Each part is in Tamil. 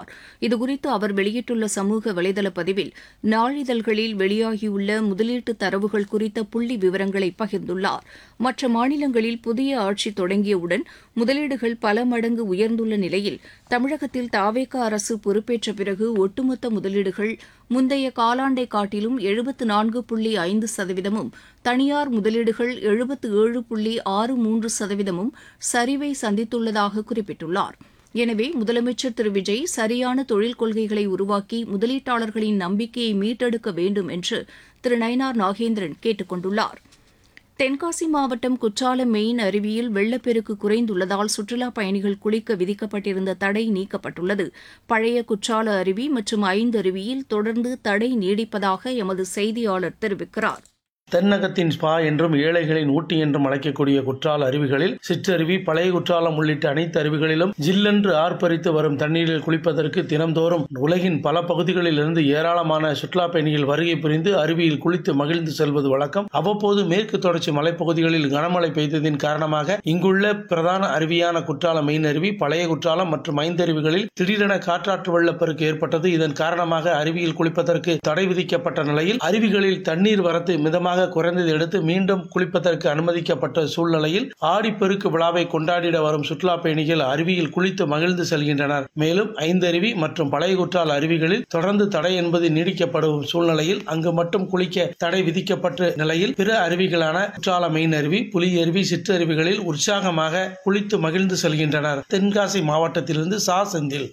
தெரிவித்துள்ளார். இதுகுறித்து அவர் வெளியிட்டுள்ள சமூக வலைதள பதிவில் நாளிதழ்களில் வெளியாகியுள்ள முதலீட்டு தரவுகள் குறித்த புள்ளி விவரங்களை பகிர்ந்துள்ளார். மற்ற மாநிலங்களில் புதிய ஆட்சி தொடங்கியவுடன் முதலீடுகள் பல மடங்கு உயர்ந்துள்ள நிலையில் தமிழகத்தில் தவேக அரசு பொறுப்பேற்ற பிறகு ஒட்டுமொத்த முதலீடுகள் முந்தைய காலாண்டை காட்டிலும் 74.5%, தனியார் முதலீடுகள் 77.63% சரிவை சந்தித்துள்ளதாக குறிப்பிட்டுள்ளார். எனவே முதலமைச்சர் திரு விஜய் சரியான தொழில் கொள்கைகளை உருவாக்கி முதலீட்டாளர்களின் நம்பிக்கையை மீட்டெடுக்க வேண்டும் என்று திரு நயினார் நாகேந்திரன் கேட்டுக் கொண்டுள்ளார். தென்காசி மாவட்டம் குற்றாலம் மெயின் அருவியில் வெள்ளப்பெருக்கு குறைந்துள்ளதால் சுற்றுலாப் பயணிகள் குளிக்க விதிக்கப்பட்டிருந்த தடை நீக்கப்பட்டுள்ளது. பழைய குற்றால அருவி மற்றும் ஐந்தருவியில் தொடர்ந்து தடை நீடிப்பதாக எமது செய்தியாளர் தெரிவிக்கிறார். தென்னகத்தின் ஸ்பா என்றும் ஏழைகளின் ஊட்டி என்றும் அழைக்கக்கூடிய குற்றால அருவிகளில் சிற்றருவி, பழைய குற்றாலம் உள்ளிட்ட அனைத்து அருவிகளிலும் ஜில்லென்று ஆர்ப்பரித்து வரும் தண்ணீரில் குளிப்பதற்கு தினந்தோறும் உலகின் பல பகுதிகளில் இருந்து ஏராளமான சுற்றுலா பயணிகள் வருகை புரிந்து அருவியில் குளித்து மகிழ்ந்து செல்வது வழக்கம். அவ்வப்போது மேற்கு தொடர்ச்சி மலைப்பகுதிகளில் கனமழை பெய்ததின் காரணமாக இங்குள்ள பிரதான அருவியான குற்றாலம் மெயின் அருவி, பழைய குற்றாலம் மற்றும் ஐந்தருவிகளில் திடீரென காற்றாற்று வெள்ளப்பெருக்கு ஏற்பட்டது. இதன் காரணமாக அருவியில் குளிப்பதற்கு தடை விதிக்கப்பட்ட நிலையில் அருவிகளில் தண்ணீர் வரத்து மிதமாக குறைந்ததை அடுத்து மீண்டும் குளிப்பதற்கு அனுமதிக்கப்பட்ட சூழ்நிலையில் ஆடிப்பெருக்கு விழாவை கொண்டாடிட வரும் சுற்றுலா பயணிகள் அருவியில் குளித்து மகிழ்ந்து செல்கின்றனர். மேலும் ஐந்தருவி மற்றும் பழைய குற்றால அருவிகளில் தொடர்ந்து தடை என்பது நீடிக்கப்படும் சூழ்நிலையில் அங்கு மட்டும் குளிக்க தடை விதிக்கப்பட்ட நிலையில் பிற அருவிகளான குற்றால மெயின் அருவி, புலியருவி, சிற்றருவிகளில் உற்சாகமாக குளித்து மகிழ்ந்து செல்கின்றனர். தென்காசி மாவட்டத்திலிருந்து சா செந்தில்.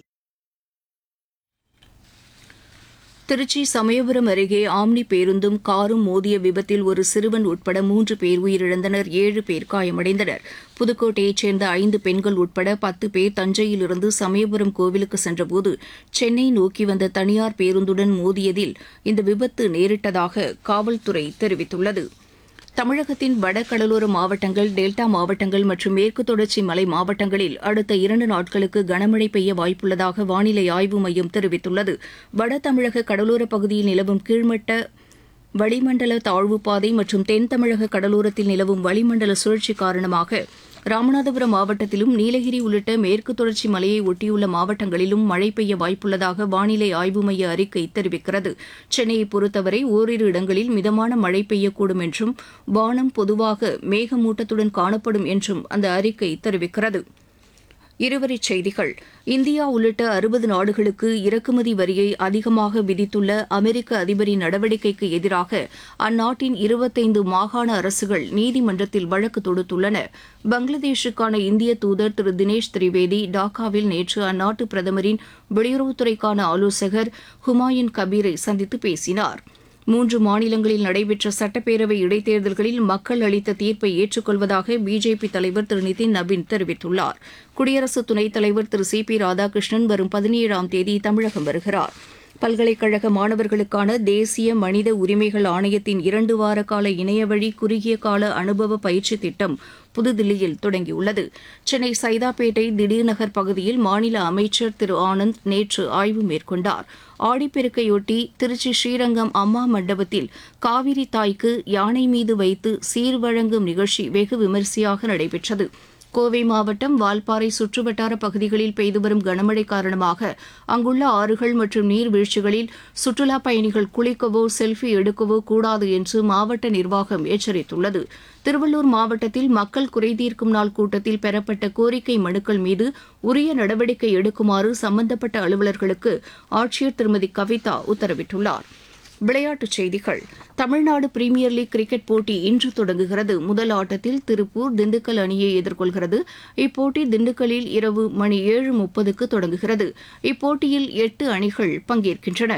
திருச்சி சமயபுரம் அருகே ஆம்னி பேருந்தும் காரும் மோதிய விபத்தில் ஒரு சிறுவன் உட்பட 3 பேர் உயிரிழந்தனர். 7 பேர் காயமடைந்தனர். புதுக்கோட்டையைச் சேர்ந்த 5 பெண்கள் உட்பட 10 பேர் தஞ்சையிலிருந்து சமயபுரம் கோவிலுக்கு சென்றபோது சென்னை நோக்கி வந்த தனியார் பேருந்துடன் மோதியதில் இந்த விபத்து நேரிட்டதாக காவல்துறை தெரிவித்துள்ளது. தமிழகத்தின் வடகடலோர மாவட்டங்கள், டெல்டா மாவட்டங்கள் மற்றும் மேற்கு தொடர்ச்சி மலை மாவட்டங்களில் அடுத்த 2 நாட்களுக்கு கனமழை பெய்ய வாய்ப்புள்ளதாக வானிலை ஆய்வு மையம் தெரிவித்துள்ளது. வட தமிழக கடலோரப் பகுதியில் நிலவும் கீழ்மட்ட வளிமண்டல தாழ்வுப்பாதை மற்றும் தென் தமிழக கடலோரத்தில் நிலவும் வளிமண்டல சுழற்சி காரணமாக ராமநாதபுரம் மாவட்டத்திலும் நீலகிரி உள்ளிட்ட மேற்கு தொடர்ச்சி மலையை ஒட்டியுள்ள மாவட்டங்களிலும் மழை பெய்ய வாய்ப்புள்ளதாக வானிலை ஆய்வு மைய அறிக்கை தெரிவிக்கிறது. சென்னையை பொறுத்தவரை ஓரிரு இடங்களில் மிதமான மழை பெய்யக்கூடும் என்றும் வானம் பொதுவாக மேகமூட்டத்துடன் காணப்படும் என்றும் அந்த அறிக்கை தெரிவிக்கிறது. இருவரிச் செய்திகள். இந்தியா உள்ளிட்ட 60 நாடுகளுக்கு இறக்குமதி வரியை அதிகமாக விதித்துள்ள அமெரிக்க அதிபரின் நடவடிக்கைக்கு எதிராக அந்நாட்டின் 25 மாகாண அரசுகள் நீதிமன்றத்தில் வழக்கு தொடுத்துள்ளன. பங்களாதேஷுக்கான இந்திய தூதர் திரு தினேஷ் திரிவேதி டாக்காவில் நேற்று அந்நாட்டு பிரதமரின் வெளியுறவுத்துறைக்கான ஆலோசகர் ஹுமாயூன் கபீரை சந்தித்து பேசினார். 3 மாநிலங்களில் நடைபெற்ற சட்டப்பேரவை இடைத்தேர்தல்களில் மக்கள் அளித்த தீர்ப்பை ஏற்றுக்கொள்வதாக பிஜேபி தலைவர் திரு நிதின் நபீன் தெரிவித்துள்ளார். குடியரசு துணைத் தலைவர் திரு சி.பி. ராதாகிருஷ்ணன் வரும் 17ஆம் தேதி தமிழகம் வருகிறார். பல்கலைக்கழக மாணவர்களுக்கான தேசிய மனித உரிமைகள் ஆணையத்தின் 2 வார கால இணையவழி குறுகிய கால அனுபவ பயிற்சி திட்டம் புதுதில்லியில் தொடங்கியுள்ளது. சென்னை சைதாப்பேட்டை திடீர்நகர் பகுதியில் மாநில அமைச்சர் திரு ஆனந்த் நேற்று ஆய்வு மேற்கொண்டார். ஆடிப்பெருக்கையொட்டி திருச்சி ஸ்ரீரங்கம் அம்மா மண்டபத்தில் காவிரி தாய்க்கு யானை மீது வைத்து சீர்வழங்கும் நிகழ்ச்சி வெகு விமரிசையாக நடைபெற்றது. கோவை மாவட்டம் வால்பாறை சுற்றுவட்டார பகுதிகளில் பெய்து வரும் கனமழை காரணமாக அங்குள்ள ஆறுகள் மற்றும் நீர்வீழ்ச்சிகளில் சுற்றுலாப் பயணிகள் குளிக்கவோ செல்ஃபி எடுக்கவோ கூடாது என்று மாவட்ட நிர்வாகம் எச்சரித்துள்ளது. திருவள்ளூர் மாவட்டத்தில் மக்கள் குறைதீர்க்கும் நாள் கூட்டத்தில் பெறப்பட்ட கோரிக்கை மனுக்கள் மீது உரிய நடவடிக்கை எடுக்குமாறு சம்பந்தப்பட்ட அலுவலர்களுக்கு ஆட்சியர் திருமதி கவிதா உத்தரவிட்டுள்ளார். விளையாட்டுச் செய்திகள். தமிழ்நாடு பிரீமியர் லீக் கிரிக்கெட் போட்டி இன்று தொடங்குகிறது. முதல் ஆட்டத்தில் திருப்பூர் திண்டுக்கல் அணியை எதிர்கொள்கிறது. இப்போட்டி திண்டுக்கல்லில் இரவு மணி 7:30க்கு தொடங்குகிறது. இப்போட்டியில் 8 அணிகள் பங்கேற்கின்றன.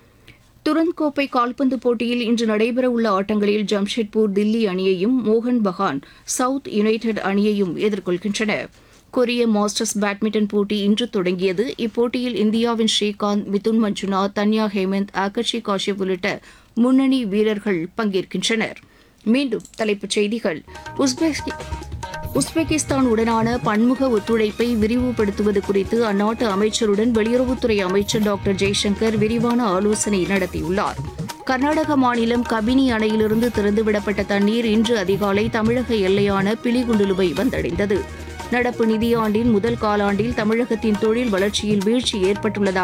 துரந்த் கோப்பை கால்பந்து போட்டியில் இன்று நடைபெறவுள்ள ஆட்டங்களில் ஜம்ஷெட்பூர் தில்லி அணியையும், மோகன் பகான் சவுத் யுனைடெட் அணியையும் எதிர்கொள்கின்றன. கொரிய மாஸ்டர்ஸ் பேட்மிண்டன் போட்டி இன்று தொடங்கியது. இப்போட்டியில் இந்தியாவின் ஸ்ரீகாந்த், மிதுன் மஞ்சுநாத், தன்யா ஹேமந்த், ஆகர்ஷி காஷ்யப் உள்ளிட்ட முன்னணி வீரர்கள் பங்கேற்கின்றனர். மீண்டும் தலைப்புச் செய்திகள். உஸ்பெகிஸ்தான் உடனான பன்முக ஒத்துழைப்பை விரிவுபடுத்துவது குறித்து அந்நாட்டு அமைச்சருடன் வெளியுறவுத்துறை அமைச்சர் டாக்டர் ஜெய்சங்கர் விரிவான ஆலோசனை நடத்தியுள்ளார். கர்நாடக மாநிலம் கபினி அணையிலிருந்து திறந்துவிடப்பட்ட தண்ணீர் இன்று அதிகாலை தமிழக எல்லையான பிலிகுண்டுலுவை வந்தடைந்தது. நடப்பு நிதியாண்டின் முதல் காலாண்டில் தமிழகத்தின் தொழில் வளர்ச்சியில் வீழ்ச்சி ஏற்பட்டுள்ளதாக